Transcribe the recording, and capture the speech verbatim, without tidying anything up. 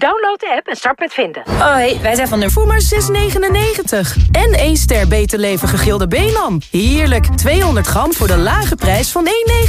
Download de app en start met vinden. Hoi, wij zijn van de... Voor maar zes negenennegentig. En één ster Beter Leven gegilde beenham. Heerlijk, tweehonderd gram voor de lage prijs van één